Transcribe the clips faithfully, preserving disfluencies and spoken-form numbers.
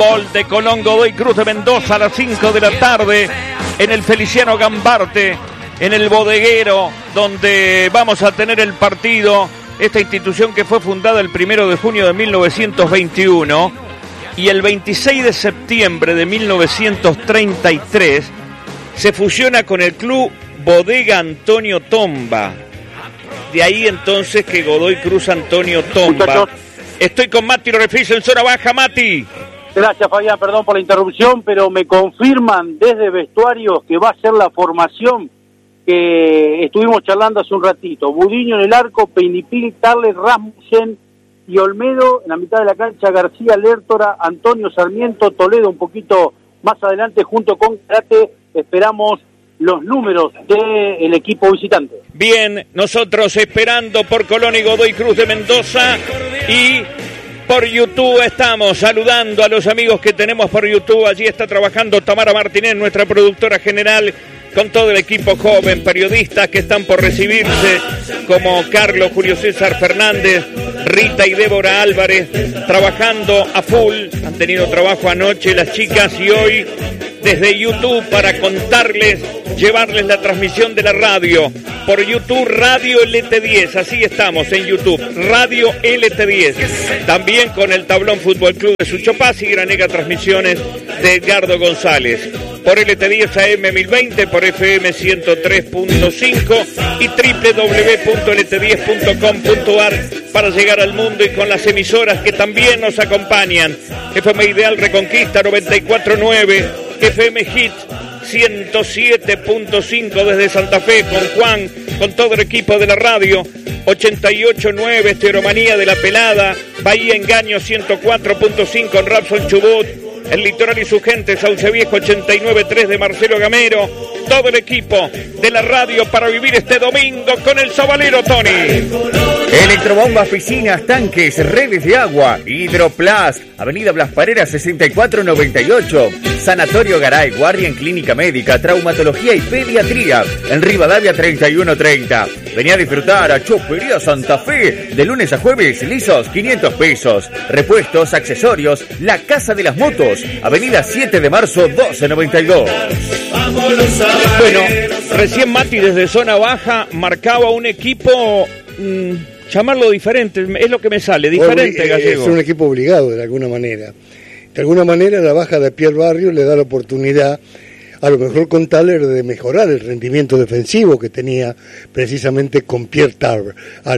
Gol de Colón Godoy Cruz de Mendoza a las cinco de la tarde en el Feliciano Gambarte, en el Bodeguero, donde vamos a tener el partido. Esta institución que fue fundada el primero de junio de mil novecientos veintiuno y el veintiséis de septiembre de mil novecientos treinta y tres se fusiona con el Club Bodega Antonio Tomba. De ahí entonces que Godoy Cruz Antonio Tomba. Estoy con Mati Lorefiso en zona baja. Mati. Gracias, Fabián, perdón por la interrupción, pero me confirman desde vestuarios que va a ser la formación que estuvimos charlando hace un ratito. Budiño en el arco, Peinipil, Tarles, Rasmussen y Olmedo. En la mitad de la cancha, García, Lertora, Antonio Sarmiento, Toledo un poquito más adelante junto con Karate. Esperamos los números del equipo visitante. Bien, nosotros esperando por Colón y Godoy Cruz de Mendoza y... por YouTube estamos saludando a los amigos que tenemos por YouTube. Allí está trabajando Tamara Martínez, nuestra productora general, con todo el equipo joven, periodistas que están por recibirse, como Carlos Julio César Fernández, Rita y Débora Álvarez, trabajando a full. Han tenido trabajo anoche las chicas y hoy desde YouTube para contarles, llevarles la transmisión de la radio. Por YouTube, Radio L T diez, así estamos en YouTube, Radio L T diez. También con el Tablón Fútbol Club de Sucho Paz y Granega Transmisiones de Edgardo González. Por L T diez A M mil veinte, por F M ciento tres punto cinco y doble u doble u doble u punto L T diez punto com punto a r para llegar al mundo y con las emisoras que también nos acompañan. F M Ideal Reconquista noventa y cuatro punto nueve, F M Hit ciento siete punto cinco desde Santa Fe con Juan, con todo el equipo de la radio, ochenta y ocho punto nueve Estereomanía de la Pelada, Bahía Engaño ciento cuatro punto cinco en Rapson Chubut, el Litoral y su gente, Sauce Viejo ochenta y nueve punto tres de Marcelo Gamero, todo el equipo de la radio para vivir este domingo con el Sabalero, Tony. Electrobombas, piscinas, tanques, redes de agua, Hidroplast, Avenida Blas Parera sesenta y cuatro noventa y ocho, Sanatorio Garay, guardia en clínica médica, traumatología y pediatría, en Rivadavia treinta y uno treinta. Vení a disfrutar a Chopería Santa Fe, de lunes a jueves, lisos quinientos pesos, repuestos, accesorios, La Casa de las Motos, Avenida siete de marzo doce noventa y dos. Bueno, recién Mati desde zona baja marcaba un equipo, mmm, llamarlo diferente, es lo que me sale, diferente, Gallego. Es un equipo obligado de alguna manera. De alguna manera la baja de Pierre Barrio le da la oportunidad, a lo mejor con Thaler, de mejorar el rendimiento defensivo que tenía precisamente con Pierre Thaler,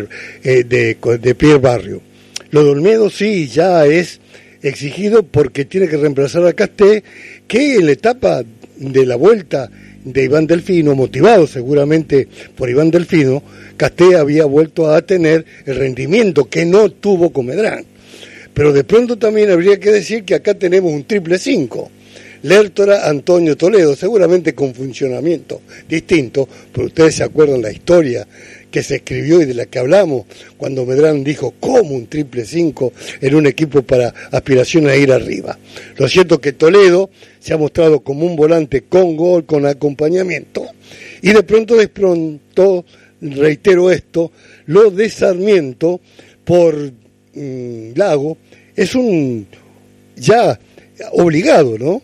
eh, de, de Pierre Barrio. Lo de Olmedo sí ya es exigido porque tiene que reemplazar a Casté, que en la etapa de la vuelta de Iván Delfino, motivado seguramente por Iván Delfino, Casté había vuelto a tener el rendimiento que no tuvo con Medrán. Pero de pronto también habría que decir que acá tenemos un triple cinco. Lertora, Antonio, Toledo, seguramente con funcionamiento distinto, pero ustedes se acuerdan la historia que se escribió y de la que hablamos cuando Medrán dijo cómo un triple cinco en un equipo para aspiración a ir arriba. Lo cierto es que Toledo se ha mostrado como un volante con gol, con acompañamiento, y de pronto, de pronto, reitero esto, lo de Sarmiento por mmm, Lago es un ya obligado, ¿no?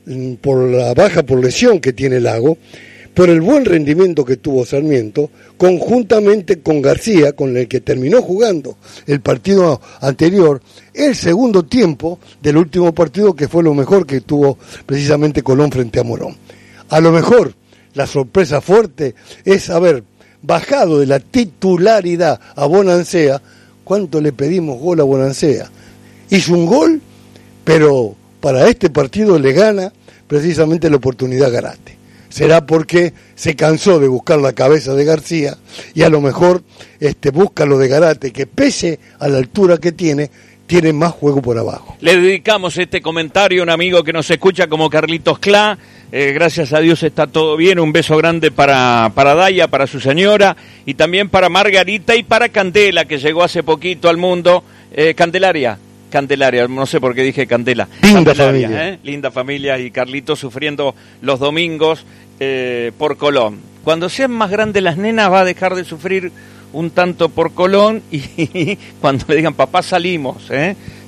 Por la baja por lesión que tiene Lago, por el buen rendimiento que tuvo Sarmiento, conjuntamente con García, con el que terminó jugando el partido anterior, el segundo tiempo del último partido, que fue lo mejor que tuvo precisamente Colón frente a Morón. A lo mejor la sorpresa fuerte es haber bajado de la titularidad a Bonancea. ¿Cuánto le pedimos gol a Bonancea? Hizo un gol, pero para este partido le gana precisamente la oportunidad Garate. Será porque se cansó de buscar la cabeza de García y a lo mejor este, busca lo de Garate, que pese a la altura que tiene, tiene más juego por abajo. Le dedicamos este comentario a un amigo que nos escucha como Carlitos Clá. Eh, gracias a Dios está todo bien. Un beso grande para, para Daya, para su señora, y también para Margarita y para Candela, que llegó hace poquito al mundo. Eh, Candelaria. Candelaria, no sé por qué dije Candela. Linda Candelaria, familia. ¿eh? Linda familia, y Carlitos sufriendo los domingos eh, por Colón. Cuando sean más grandes las nenas va a dejar de sufrir un tanto por Colón y cuando le digan papá salimos, ¿eh?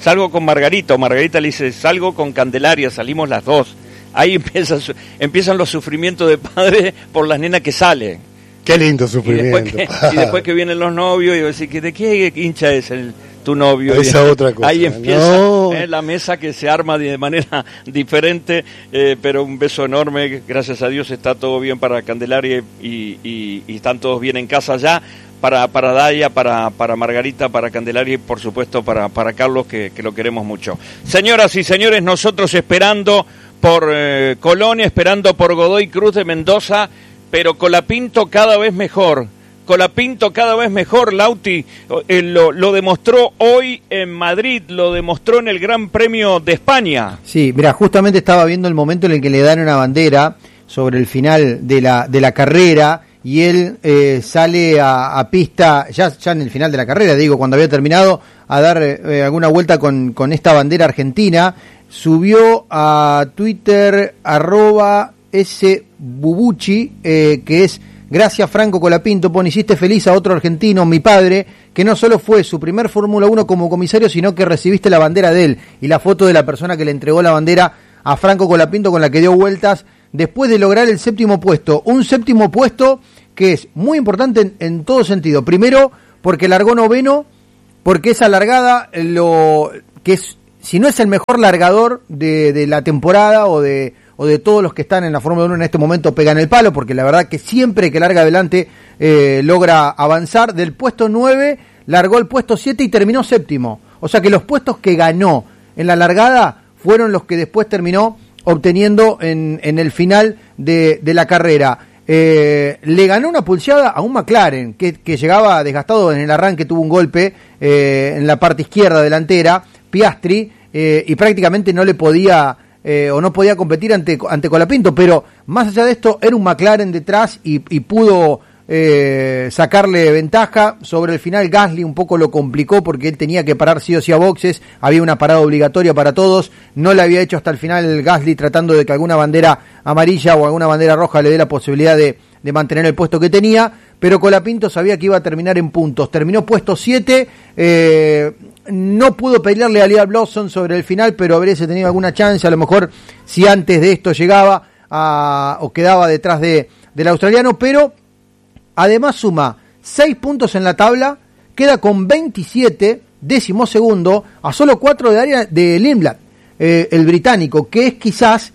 salgo con Margarita, o Margarita le dice, salgo con Candelaria, salimos las dos. Ahí empieza, empiezan los sufrimientos de padre por las nenas que salen. Qué lindo sufrimiento. Y después que, y después que vienen los novios, y yo decir, ¿de qué hincha es el, tu novio? Esa y, otra cosa. Ahí empieza no. eh, la mesa que se arma de manera diferente, eh, pero un beso enorme, gracias a Dios está todo bien para Candelaria y, y, y están todos bien en casa ya. Para, para Daya, para, para Margarita, para Candelaria y por supuesto para, para Carlos, que, que lo queremos mucho. Señoras y señores, nosotros esperando por eh, Colón, esperando por Godoy Cruz de Mendoza, pero Colapinto cada vez mejor. Colapinto cada vez mejor, Lauti, eh, lo, lo demostró hoy en Madrid, lo demostró en el Gran Premio de España. Sí, mira, justamente estaba viendo el momento en el que le dan una bandera sobre el final de la, de la carrera, y él eh, sale a, a pista, ya, ya en el final de la carrera, digo, cuando había terminado, a dar eh, alguna vuelta con, con esta bandera argentina. Subió a Twitter arroba sbubucci, eh, que es gracias Franco Colapinto, pone, hiciste feliz a otro argentino, mi padre, que no solo fue su primer Fórmula uno como comisario, sino que recibiste la bandera de él, y la foto de la persona que le entregó la bandera a Franco Colapinto, con la que dio vueltas después de lograr el séptimo puesto. Un séptimo puesto que es muy importante en, en todo sentido. Primero, porque largó noveno, porque esa largada, lo que es, si no es el mejor largador de, de la temporada o de, o de todos los que están en la Fórmula uno en este momento, pegan el palo, porque la verdad que siempre que larga adelante eh, logra avanzar. Del puesto nueve largó el puesto siete y terminó séptimo. O sea que los puestos que ganó en la largada fueron los que después terminó obteniendo en, en el final de, de la carrera. Eh, le ganó una pulseada a un McLaren que, que llegaba desgastado en el arranque, tuvo un golpe eh, en la parte izquierda delantera, Piastri, eh, y prácticamente no le podía eh, o no podía competir ante, ante Colapinto, pero más allá de esto era un McLaren detrás y, y pudo eh, sacarle ventaja. Sobre el final Gasly un poco lo complicó porque él tenía que parar sí o sí a boxes, había una parada obligatoria para todos, no la había hecho hasta el final Gasly, tratando de que alguna bandera amarilla o alguna bandera roja le dé la posibilidad de, de mantener el puesto que tenía, pero Colapinto sabía que iba a terminar en puntos, terminó puesto siete, eh, no pudo pelearle a Liam Lawson sobre el final, pero habría tenido alguna chance, a lo mejor si antes de esto llegaba a, o quedaba detrás de, del australiano, pero además suma seis puntos en la tabla, queda con veintisiete, décimo segundo, a solo cuatro de área de Lindblad, eh, el británico, que es quizás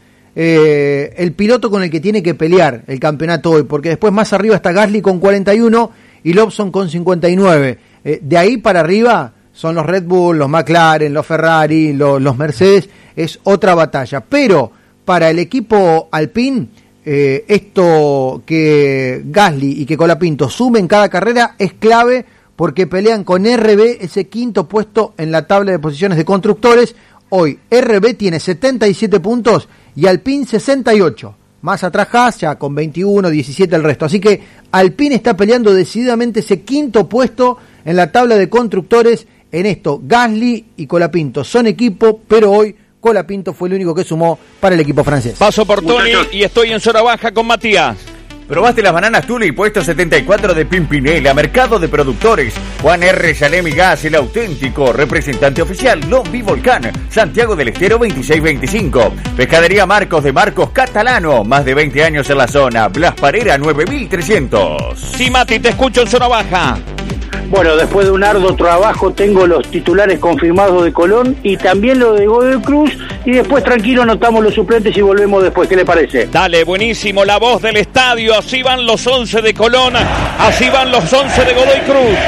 eh, el piloto con el que tiene que pelear el campeonato hoy, porque después más arriba está Gasly con cuarenta y uno y Lawson con cincuenta y nueve. Eh, de ahí para arriba son los Red Bull, los McLaren, los Ferrari, los, los Mercedes, es otra batalla. Pero para el equipo Alpine, Eh, esto que Gasly y que Colapinto sumen cada carrera es clave, porque pelean con R B ese quinto puesto en la tabla de posiciones de constructores. Hoy R B tiene setenta y siete puntos y Alpine sesenta y ocho. Más atrás Haas ya con veintiuno, diecisiete el resto. Así que Alpine está peleando decididamente ese quinto puesto en la tabla de constructores. En esto Gasly y Colapinto son equipo, pero hoy Colapinto fue el único que sumó para el equipo francés. Paso por Tony y estoy en zona baja con Matías. Probaste las bananas Tuli, puesto setenta y cuatro de Pimpinela, mercado de productores. Juan R. Salem y Gas, el auténtico representante oficial. Lombi Volcán, Santiago del Estero veintiséis veinticinco. Pescadería Marcos de Marcos Catalano, más de veinte años en la zona. Blas Parera nueve mil trescientos. Sí, Mati, te escucho en zona baja. Bueno, después de un arduo trabajo tengo los titulares confirmados de Colón y también lo de Godoy Cruz, y después tranquilo anotamos los suplentes y volvemos después. ¿Qué le parece? Dale, buenísimo, la voz del estadio. Así van los once de Colón, así van los once de Godoy Cruz.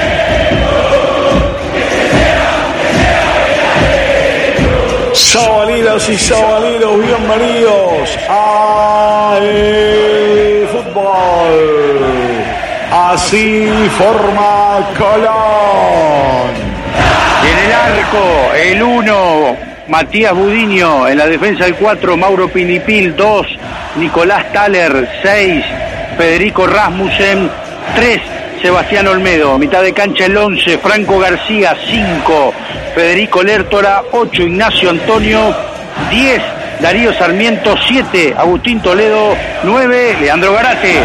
Sabalidos y sabalidos, bienvenidos a el fútbol. Así forma Colón. En el arco, el uno, Matías Budiño. En la defensa, el cuatro, Mauro Pinipil. dos, Nicolás Thaler. seis, Federico Rasmussen. tres, Sebastián Olmedo. Mitad de cancha, el once, Franco García. cinco, Federico Lertora. ocho, Ignacio Antonio. diez, Darío Sarmiento. siete, Agustín Toledo. nueve, Leandro Garate.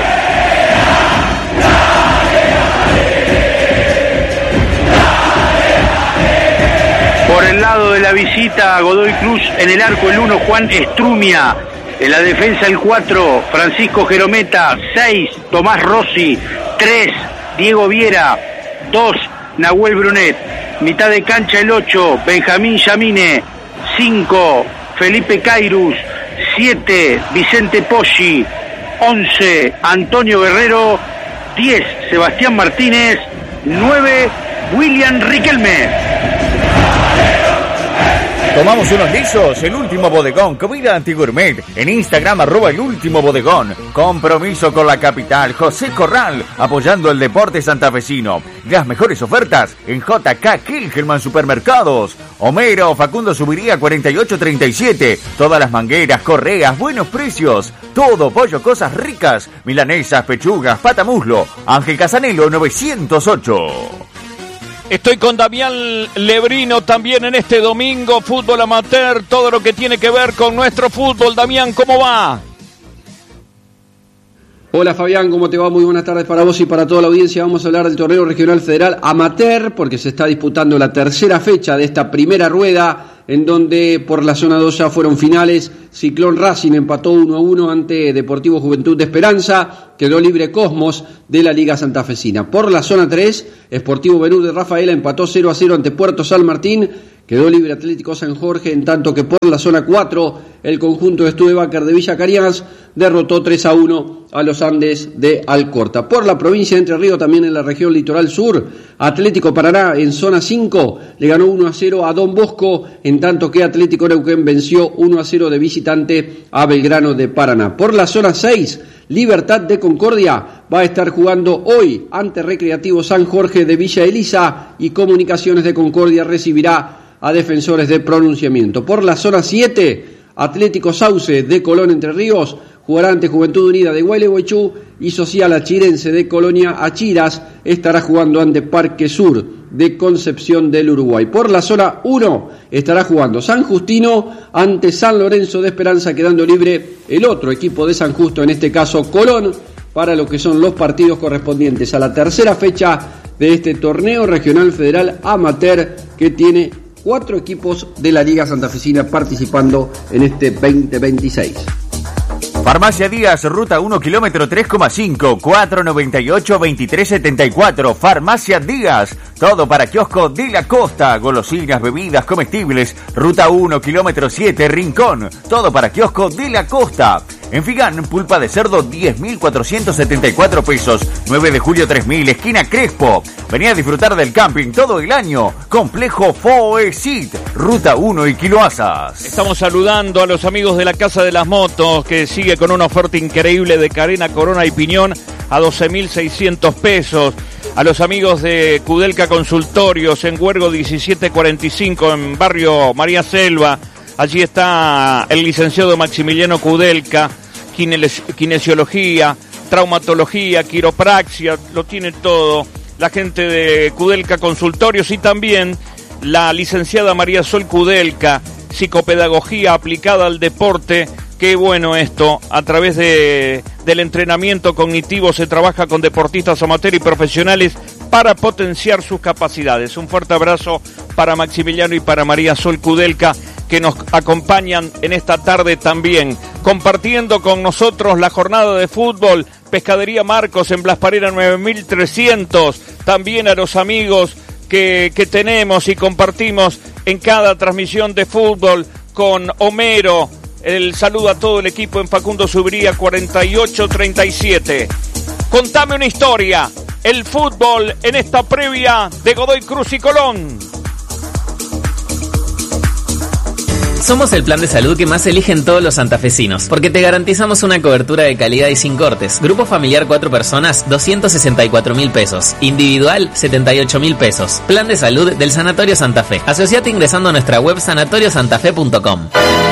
Por el lado del la visita a Godoy Cruz. En el arco el uno, Juan Estrumia. En la defensa el cuatro, Francisco Jerometa. seis, Tomás Rossi. tres, Diego Viera. dos, Nahuel Brunet. Mitad de cancha el ocho, Benjamín Yamine. cinco, Felipe Cairus. siete, Vicente Poggi. once, Antonio Guerrero. diez, Sebastián Martínez. nueve, William Riquelme. Tomamos unos lisos, el último bodegón, comida antigourmet, en Instagram arroba el último bodegón. Compromiso con la capital, José Corral, apoyando el deporte santafesino. Las mejores ofertas en J K Kilgelman Supermercados. Homero, Facundo Subiría cuarenta y ocho treinta y siete. Todas las mangueras, correas, buenos precios. Todo, pollo, cosas ricas. Milanesas, pechugas, patamuslo. Ángel Casanelo novecientos ocho. Estoy con Damián Lebrino también en este domingo, fútbol amateur, todo lo que tiene que ver con nuestro fútbol. Damián, ¿cómo va? Hola Fabián, ¿cómo te va? Muy buenas tardes para vos y para toda la audiencia. Vamos a hablar del torneo regional federal amateur porque se está disputando la tercera fecha de esta primera rueda, en donde por la zona dos ya fueron finales. Ciclón Racing empató uno a uno ante Deportivo Juventud de Esperanza, quedó libre Cosmos de la Liga Santafesina. Por la zona tres, Sportivo Benú de Rafaela empató cero a cero ante Puerto San Martín, quedó libre Atlético San Jorge, en tanto que por la zona cuatro, el conjunto de Studebaker de Villa Carías derrotó tres a uno a los Andes de Alcorta. Por la provincia de Entre Ríos, también en la región litoral sur, Atlético Paraná en zona cinco le ganó uno a cero a Don Bosco, en tanto que Atlético Neuquén venció uno a cero de visitante a Belgrano de Paraná. Por la zona seis, Libertad de Concordia va a estar jugando hoy ante Recreativo San Jorge de Villa Elisa y Comunicaciones de Concordia recibirá a Defensores de Pronunciamiento. Por la zona siete, Atlético Sauce de Colón Entre Ríos jugará ante Juventud Unida de Gualeguaychú y Social Achirense de Colonia Achiras estará jugando ante Parque Sur de Concepción del Uruguay. Por la zona uno estará jugando San Justino ante San Lorenzo de Esperanza, quedando libre el otro equipo de San Justo, en este caso Colón, para lo que son los partidos correspondientes a la tercera fecha de este torneo regional federal amateur, que tiene cuatro equipos de la Liga Santafesina participando en este veinte veintiséis. Farmacia Díaz, ruta uno, kilómetro tres coma cinco, cuatro noventa y ocho, veintitrés setenta y cuatro. Farmacia Díaz, todo para kiosco de la costa, golosinas, bebidas, comestibles. Ruta uno, kilómetro siete, Rincón, todo para kiosco de la costa. En Figán, pulpa de cerdo diez mil cuatrocientos setenta y cuatro pesos, nueve de julio tres mil, esquina Crespo. Vení a disfrutar del camping todo el año. Complejo Foesit, ruta uno y Kiloasas. Estamos saludando a los amigos de la Casa de las Motos, que sigue con una oferta increíble de carena, corona y piñón a doce mil seiscientos pesos. A los amigos de Kudelka Consultorios en Huergo diecisiete cuarenta y cinco, en barrio María Selva. Allí está el licenciado Maximiliano Kudelka, kinesiología, traumatología, quiropraxia, lo tiene todo. La gente de Kudelka Consultorios y también la licenciada María Sol Kudelka, psicopedagogía aplicada al deporte. Qué bueno esto, a través de, del entrenamiento cognitivo se trabaja con deportistas amateur y profesionales para potenciar sus capacidades. Un fuerte abrazo para Maximiliano y para María Sol Kudelka, que nos acompañan en esta tarde también, compartiendo con nosotros la jornada de fútbol. Pescadería Marcos en Blas Parera nueve mil trescientos, también a los amigos que, que tenemos y compartimos en cada transmisión de fútbol con Homero. El saludo a todo el equipo en Facundo Subiría cuarenta y ocho treinta y siete. Contame una historia, el fútbol en esta previa de Godoy Cruz y Colón. Somos el plan de salud que más eligen todos los santafesinos, porque te garantizamos una cobertura de calidad y sin cortes. Grupo familiar cuatro personas, doscientos sesenta y cuatro mil pesos. Individual, setenta y ocho mil pesos. Plan de salud del Sanatorio Santa Fe. Asociate ingresando a nuestra web sanatorio santa fe punto com.